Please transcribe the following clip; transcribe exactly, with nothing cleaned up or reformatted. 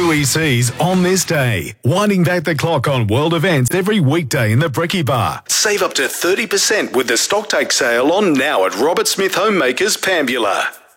W E C's On This Day, winding back the clock on world events every weekday in the Brekkie Bar. Save up to thirty percent with the stocktake sale on now at Robert Smith Homemakers, Pambula.